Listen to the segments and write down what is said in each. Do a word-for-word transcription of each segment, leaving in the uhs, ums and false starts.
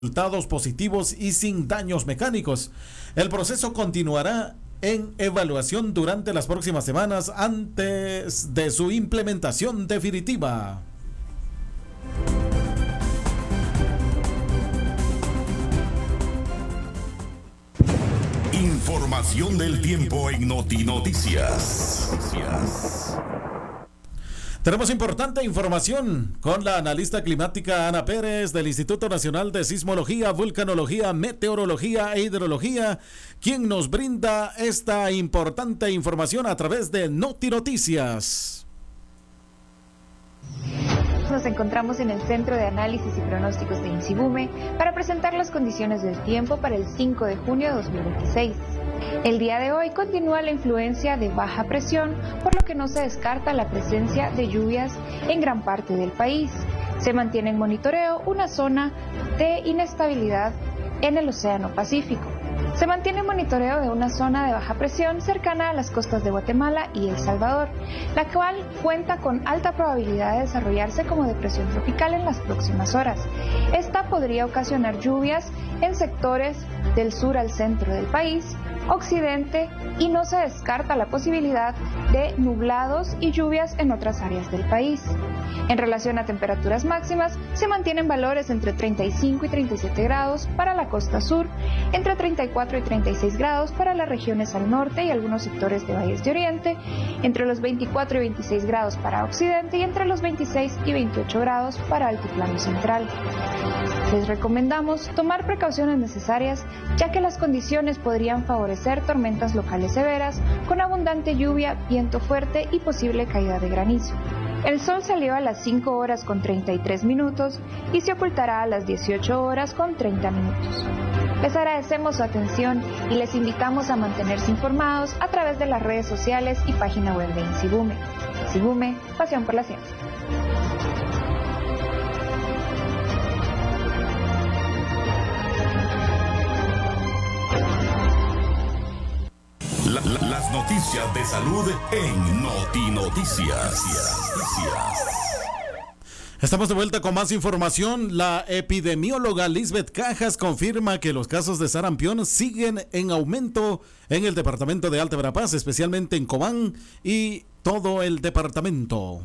resultados positivos y sin daños mecánicos. El proceso continuará en evaluación durante las próximas semanas antes de su implementación definitiva. Información del tiempo en Noti Noticias. Tenemos importante información con la analista climática Ana Pérez del Instituto Nacional de Sismología, Vulcanología, Meteorología e Hidrología, quien nos brinda esta importante información a través de Noti Noticias. Nos encontramos en el Centro de Análisis y Pronósticos de INSIBUME para presentar las condiciones del tiempo para el cinco de junio de dos mil veintiséis. El día de hoy continúa la influencia de baja presión, por lo que no se descarta la presencia de lluvias en gran parte del país. Se mantiene en monitoreo una zona de inestabilidad en el Océano Pacífico. Se mantiene en monitoreo de una zona de baja presión cercana a las costas de Guatemala y El Salvador, la cual cuenta con alta probabilidad de desarrollarse como depresión tropical en las próximas horas. Esta podría ocasionar lluvias en sectores del sur al centro del país, occidente, y no se descarta la posibilidad de nublados y lluvias en otras áreas del país. En relación a temperaturas máximas, se mantienen valores entre treinta y cinco y treinta y siete grados para la costa sur, entre treinta y cuatro y treinta y seis grados para las regiones al norte y algunos sectores de valles de oriente, entre los veinticuatro y veintiséis grados para occidente y entre los veintiséis y veintiocho grados para altiplano central. Les recomendamos tomar precauciones necesarias, ya que las condiciones podrían favorecer tormentas locales severas, con abundante lluvia, viento fuerte y posible caída de granizo. El sol salió a las cinco horas con treinta y tres minutos y se ocultará a las dieciocho horas con treinta minutos. Les agradecemos su atención y les invitamos a mantenerse informados a través de las redes sociales y página web de INSIBUME. INSIBUME, pasión por la ciencia. La, la, las noticias de salud en Noti Noticias. Estamos de vuelta con más información. La epidemióloga Lisbeth Cajas confirma que los casos de sarampión siguen en aumento en el departamento de Alta Verapaz, especialmente en Cobán y todo el departamento.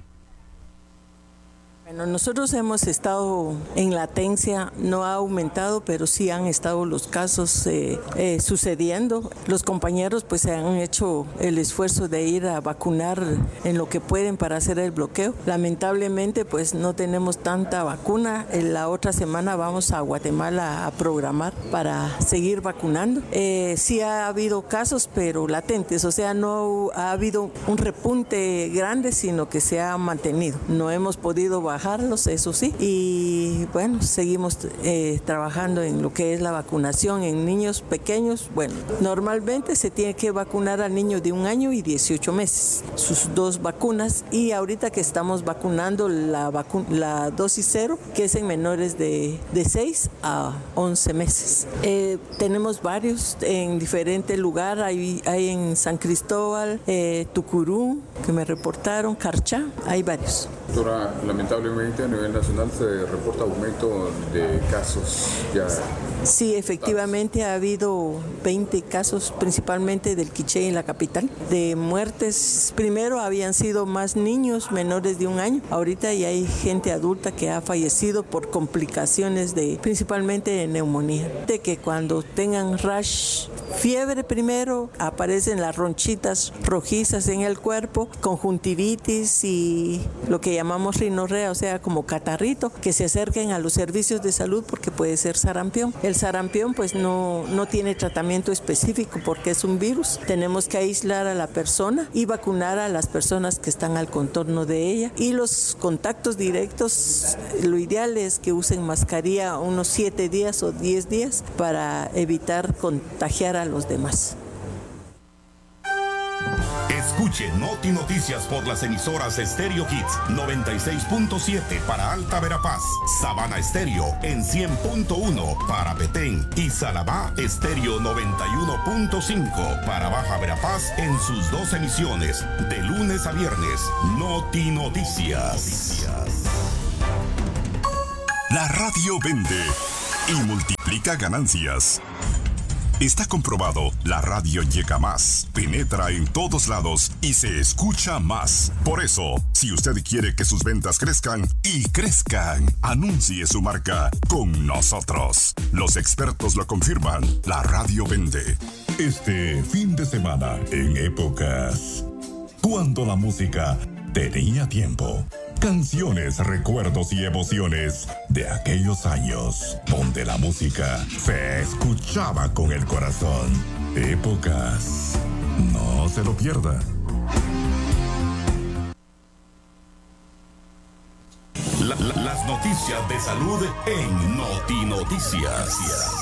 Bueno, nosotros hemos estado en latencia, no ha aumentado, pero sí han estado los casos eh, eh, sucediendo. Los compañeros pues se han hecho el esfuerzo de ir a vacunar en lo que pueden para hacer el bloqueo. Lamentablemente pues no tenemos tanta vacuna. En la otra semana vamos a Guatemala a programar para seguir vacunando. Eh, sí ha habido casos, pero latentes, o sea, no ha habido un repunte grande, sino que se ha mantenido. No hemos podido bajar bajarlos, eso sí, y bueno, seguimos eh, trabajando en lo que es la vacunación en niños pequeños. Bueno, normalmente se tiene que vacunar al niño de un año y dieciocho meses, sus dos vacunas, y ahorita que estamos vacunando la, vacu- la dosis cero, que es en menores de, de seis a once meses. Eh, tenemos varios en diferentes lugares, hay, hay en San Cristóbal, eh, Tucurú, que me reportaron, Carchá, hay varios. Doctora, lamentablemente a nivel nacional se reporta aumento de casos ya. Sí, efectivamente ha habido veinte casos, principalmente del Quiché en la capital, de muertes. Primero habían sido más niños menores de un año, ahorita ya hay gente adulta que ha fallecido por complicaciones de, principalmente de neumonía. De que cuando tengan rash, fiebre primero, aparecen las ronchitas rojizas en el cuerpo, conjuntivitis y lo que llamamos rinorrea, o sea, como catarrito, que se acerquen a los servicios de salud porque puede ser sarampión. El sarampión pues no, no tiene tratamiento específico porque es un virus. Tenemos que aislar a la persona y vacunar a las personas que están al contorno de ella. Y los contactos directos, lo ideal es que usen mascarilla unos siete días o diez días para evitar contagiar a los demás. Escuche Noti Noticias por las emisoras Stereo Hits noventa y seis punto siete para Alta Verapaz, Sabana Estéreo en cien punto uno para Petén y Salabá Estéreo noventa y uno punto cinco para Baja Verapaz en sus dos emisiones de lunes a viernes. Noti Noticias. La radio vende. y multiplica ganancias. Está comprobado, la radio llega más, penetra en todos lados y se escucha más. Por eso, si usted quiere que sus ventas crezcan y crezcan, anuncie su marca con nosotros. Los expertos lo confirman, la radio vende. Este fin de semana, en Épocas, cuando la música tenía tiempo. Canciones, recuerdos y emociones de aquellos años donde la música se escuchaba con el corazón. Épocas. No se lo pierda. La, la, las noticias de salud en Noti Noticias.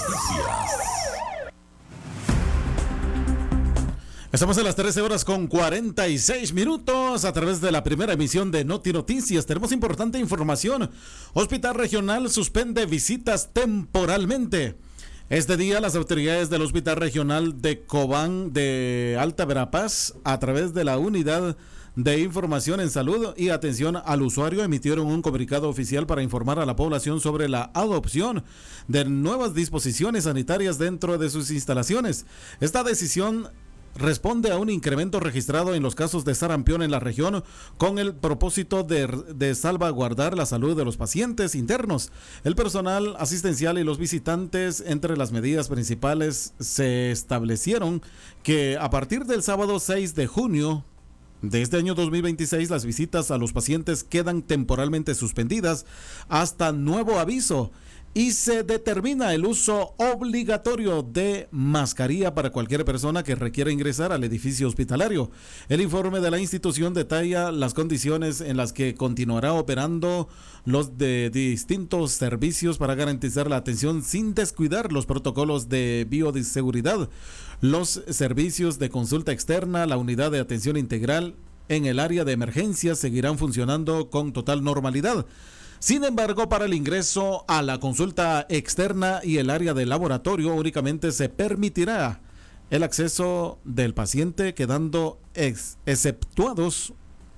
Estamos en las trece horas con cuarenta y seis minutos a través de la primera emisión de Noti Noticias. Tenemos importante información. Hospital Regional suspende visitas temporalmente. Este día las autoridades del Hospital Regional de Cobán de Alta Verapaz, a través de la Unidad de Información en Salud y Atención al Usuario, emitieron un comunicado oficial para informar a la población sobre la adopción de nuevas disposiciones sanitarias dentro de sus instalaciones. Esta decisión responde a un incremento registrado en los casos de sarampión en la región con el propósito de, de salvaguardar la salud de los pacientes internos, el personal asistencial y los visitantes. Entre las medidas principales se establecieron que a partir del sábado seis de junio de este año dos mil veintiséis, las visitas a los pacientes quedan temporalmente suspendidas hasta nuevo aviso. Y se determina el uso obligatorio de mascarilla para cualquier persona que requiera ingresar al edificio hospitalario. El informe de la institución detalla las condiciones en las que continuará operando los de distintos servicios para garantizar la atención sin descuidar los protocolos de bioseguridad. Los servicios de consulta externa, la unidad de atención integral en el área de emergencias seguirán funcionando con total normalidad. Sin embargo, para el ingreso a la consulta externa y el área de laboratorio únicamente se permitirá el acceso del paciente, quedando ex- exceptuados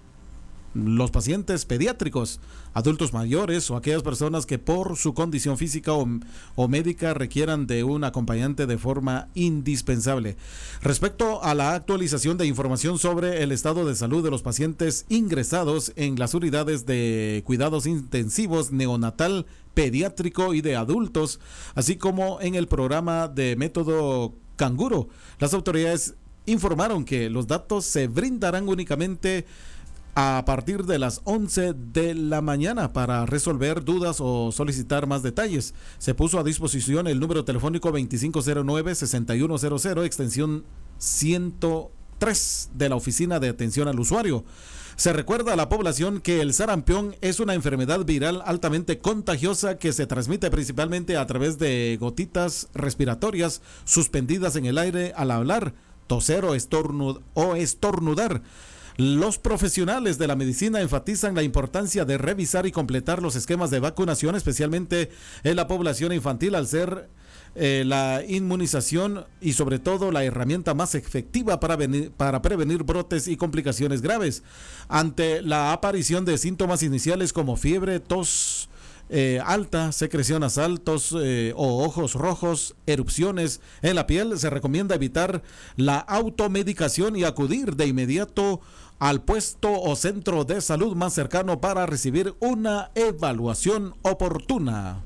los pacientes pediátricos, adultos mayores o aquellas personas que por su condición física o, o médica requieran de un acompañante de forma indispensable. Respecto a la actualización de información sobre el estado de salud de los pacientes ingresados en las unidades de cuidados intensivos neonatal, pediátrico y de adultos, así como en el programa de método Canguro, las autoridades informaron que los datos se brindarán únicamente a partir de las once de la mañana para resolver dudas o solicitar más detalles. Se puso a disposición el número telefónico veinticinco cero nueve, sesenta y uno cero cero, extensión ciento tres de la Oficina de Atención al Usuario. Se recuerda a la población que el sarampión es una enfermedad viral altamente contagiosa que se transmite principalmente a través de gotitas respiratorias suspendidas en el aire al hablar, toser o estornud- o estornudar. Los profesionales de la medicina enfatizan la importancia de revisar y completar los esquemas de vacunación, especialmente en la población infantil, al ser eh, la inmunización y sobre todo la herramienta más efectiva para, venir, para prevenir brotes y complicaciones graves. Ante la aparición de síntomas iniciales como fiebre, tos Eh, alta, secreción nasal, tos eh, o ojos rojos, erupciones en la piel, se recomienda evitar la automedicación y acudir de inmediato al puesto o centro de salud más cercano para recibir una evaluación oportuna.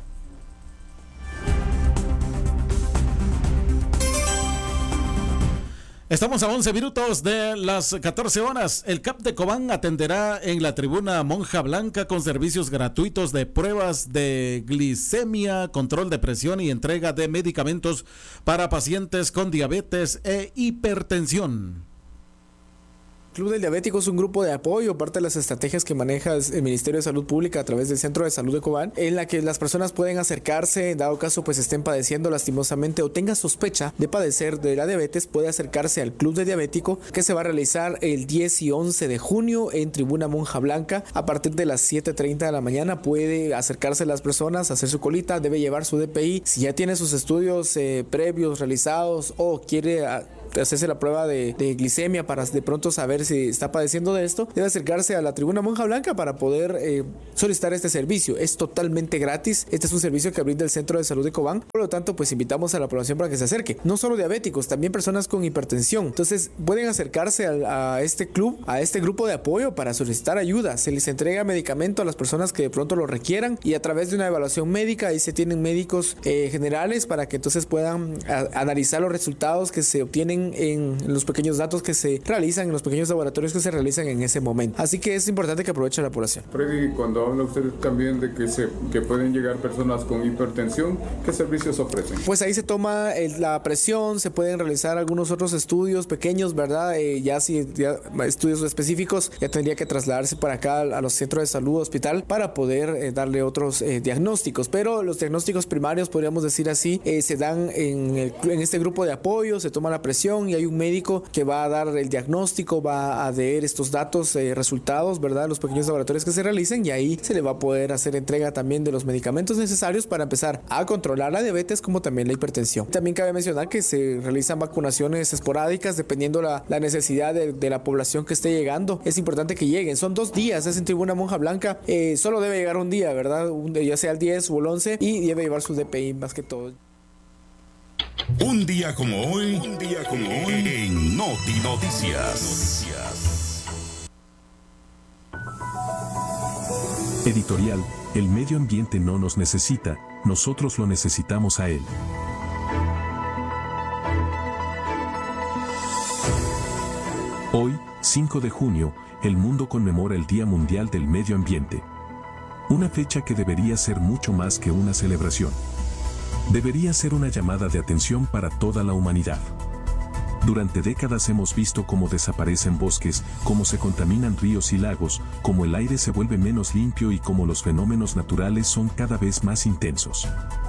Estamos a once minutos de las catorce horas. El C A P de Cobán atenderá en la tribuna Monja Blanca con servicios gratuitos de pruebas de glicemia, control de presión y entrega de medicamentos para pacientes con diabetes e hipertensión. Club del Diabético es un grupo de apoyo, parte de las estrategias que maneja el Ministerio de Salud Pública a través del Centro de Salud de Cobán, en la que las personas pueden acercarse, dado caso pues estén padeciendo lastimosamente o tengan sospecha de padecer de la diabetes, puede acercarse al Club del Diabético, que se va a realizar el diez y once de junio en Tribuna Monja Blanca a partir de las siete treinta de la mañana. Puede acercarse las personas, hacer su colita, debe llevar su D P I. Si ya tiene sus estudios eh, previos realizados o quiere a, hacerse la prueba de, de glicemia para de pronto saber si está padeciendo de esto, debe acercarse a la Tribuna Monja Blanca para poder eh, solicitar este servicio. Es totalmente gratis. Este es un servicio que brinda el Centro de Salud de Cobán. Por lo tanto, pues invitamos a la población para que se acerque. No solo diabéticos, también personas con hipertensión. Entonces, pueden acercarse a, a este club, a este grupo de apoyo para solicitar ayuda. Se les entrega medicamento a las personas que de pronto lo requieran y a través de una evaluación médica, ahí se tienen médicos eh, generales para que entonces puedan a, analizar los resultados que se obtienen en, en los pequeños datos que se realizan, en los pequeños laboratorios que se realizan en ese momento. Así que es importante que aproveche la población. Freddy, cuando habla usted también de que, se, que pueden llegar personas con hipertensión, ¿qué servicios ofrecen? Pues ahí se toma el, la presión, se pueden realizar algunos otros estudios pequeños, ¿verdad? Eh, ya si ya, estudios específicos, ya tendría que trasladarse para acá a los centros de salud, hospital, para poder eh, darle otros eh, diagnósticos. Pero los diagnósticos primarios, podríamos decir así, eh, se dan en, el, en este grupo de apoyo, se toma la presión y hay un médico que va a dar el diagnóstico, va a leer estos datos, eh, resultados, ¿verdad? Los pequeños laboratorios que se realicen, y ahí se le va a poder hacer entrega también de los medicamentos necesarios para empezar a controlar la diabetes como también la hipertensión. También cabe mencionar que se realizan vacunaciones esporádicas dependiendo la, la necesidad de, de la población que esté llegando. Es importante que lleguen, son dos días, es en Tribuna Monja Blanca, eh, solo debe llegar un día, ¿verdad? Un, ya sea el diez o el once, y debe llevar su D P I más que todo. Un día como hoy, un día como hoy en Noti Noticias. Editorial: el medio ambiente no nos necesita, nosotros lo necesitamos a él. Hoy, cinco de junio, el mundo conmemora el Día Mundial del Medio Ambiente. Una fecha que debería ser mucho más que una celebración. Debería ser una llamada de atención para toda la humanidad. Durante décadas hemos visto cómo desaparecen bosques, cómo se contaminan ríos y lagos, cómo el aire se vuelve menos limpio y cómo los fenómenos naturales son cada vez más intensos.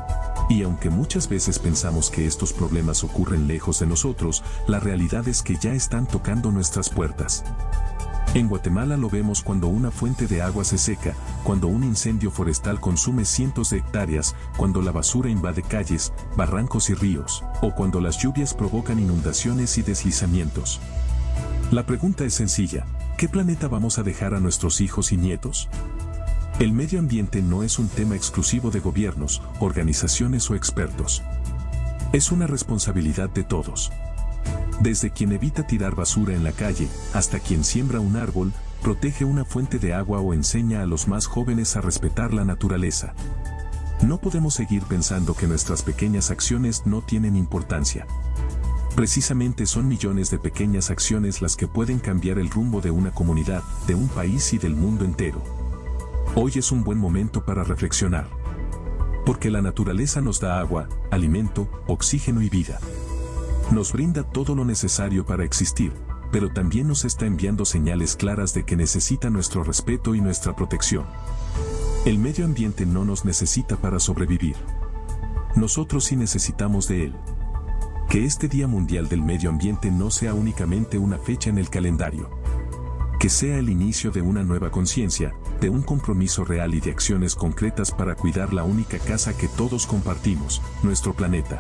Y aunque muchas veces pensamos que estos problemas ocurren lejos de nosotros, la realidad es que ya están tocando nuestras puertas. En Guatemala lo vemos cuando una fuente de agua se seca, cuando un incendio forestal consume cientos de hectáreas, cuando la basura invade calles, barrancos y ríos, o cuando las lluvias provocan inundaciones y deslizamientos. La pregunta es sencilla: ¿qué planeta vamos a dejar a nuestros hijos y nietos? El medio ambiente no es un tema exclusivo de gobiernos, organizaciones o expertos. Es una responsabilidad de todos. Desde quien evita tirar basura en la calle, hasta quien siembra un árbol, protege una fuente de agua o enseña a los más jóvenes a respetar la naturaleza. No podemos seguir pensando que nuestras pequeñas acciones no tienen importancia. Precisamente son millones de pequeñas acciones las que pueden cambiar el rumbo de una comunidad, de un país y del mundo entero. Hoy es un buen momento para reflexionar. Porque la naturaleza nos da agua, alimento, oxígeno y vida. Nos brinda todo lo necesario para existir, pero también nos está enviando señales claras de que necesita nuestro respeto y nuestra protección. El medio ambiente no nos necesita para sobrevivir. Nosotros sí necesitamos de él. Que este Día Mundial del Medio Ambiente no sea únicamente una fecha en el calendario. Que sea el inicio de una nueva conciencia, de un compromiso real y de acciones concretas para cuidar la única casa que todos compartimos, nuestro planeta.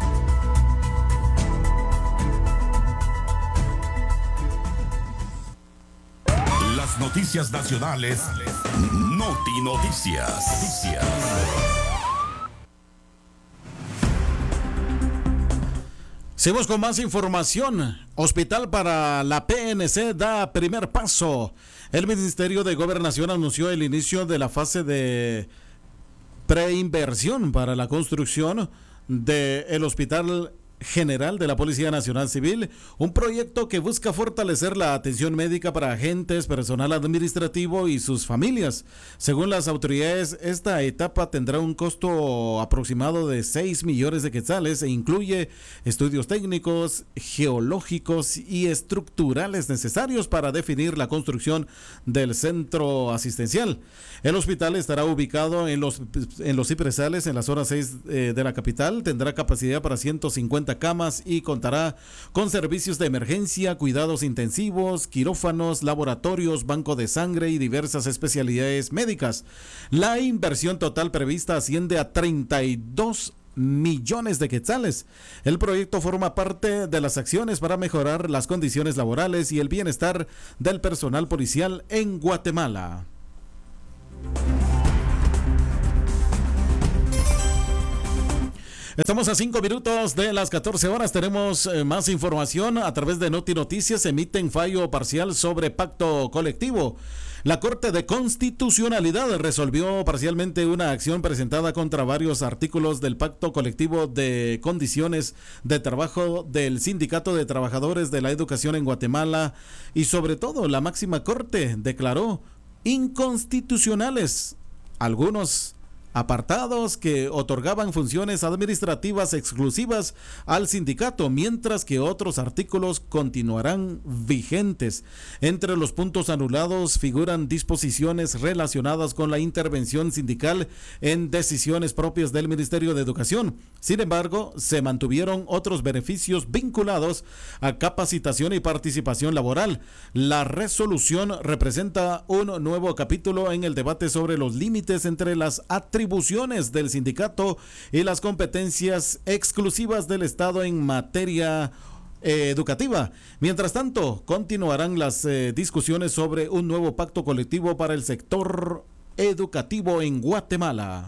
Noticias nacionales, Noti Noticias. Seguimos con más información. Hospital para la P N C da primer paso. El Ministerio de Gobernación anunció el inicio de la fase de preinversión para la construcción del Hospital General de la Policía Nacional Civil, un proyecto que busca fortalecer la atención médica para agentes, personal administrativo y sus familias. Según las autoridades, esta etapa tendrá un costo aproximado de seis millones de quetzales e incluye estudios técnicos, geológicos y estructurales necesarios para definir la construcción del centro asistencial. El hospital estará ubicado en los, en los Cipresales, en la zona seis eh, de la capital. Tendrá capacidad para ciento cincuenta camas y contará con servicios de emergencia, cuidados intensivos, quirófanos, laboratorios, banco de sangre y diversas especialidades médicas. La inversión total prevista asciende a treinta y dos millones de quetzales. El proyecto forma parte de las acciones para mejorar las condiciones laborales y el bienestar del personal policial en Guatemala. Estamos a cinco minutos de las catorce horas. Tenemos eh, más información a través de Noti Noticias. Emiten fallo parcial sobre pacto colectivo. La Corte de Constitucionalidad resolvió parcialmente una acción presentada contra varios artículos del pacto colectivo de condiciones de trabajo del Sindicato de Trabajadores de la Educación en Guatemala, y sobre todo la máxima corte declaró inconstitucionales algunos apartados que otorgaban funciones administrativas exclusivas al sindicato, mientras que otros artículos continuarán vigentes. Entre los puntos anulados figuran disposiciones relacionadas con la intervención sindical en decisiones propias del Ministerio de Educación. Sin embargo, se mantuvieron otros beneficios vinculados a capacitación y participación laboral. La resolución representa un nuevo capítulo en el debate sobre los límites entre las atribuciones atribuciones del sindicato y las competencias exclusivas del Estado en materia eh, educativa. Mientras tanto, continuarán las eh, discusiones sobre un nuevo pacto colectivo para el sector educativo en Guatemala.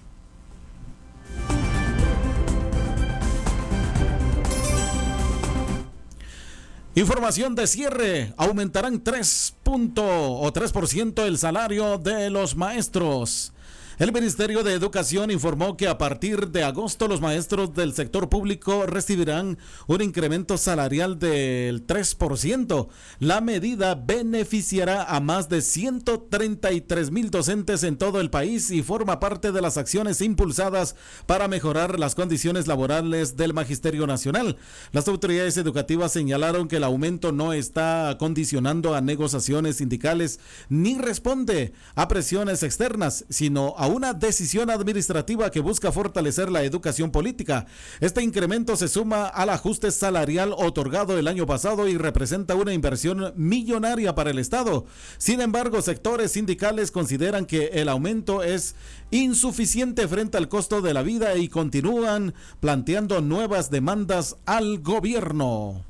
Información de cierre: aumentarán tres punto o tres por ciento el salario de los maestros. El Ministerio de Educación informó que a partir de agosto los maestros del sector público recibirán un incremento salarial del tres por ciento. La medida beneficiará a más de ciento treinta y tres mil docentes en todo el país y forma parte de las acciones impulsadas para mejorar las condiciones laborales del Magisterio Nacional. Las autoridades educativas señalaron que el aumento no está condicionando a negociaciones sindicales ni responde a presiones externas, sino a una decisión administrativa que busca fortalecer la educación política. Este incremento se suma al ajuste salarial otorgado el año pasado y representa una inversión millonaria para el Estado. Sin embargo, sectores sindicales consideran que el aumento es insuficiente frente al costo de la vida y continúan planteando nuevas demandas al gobierno.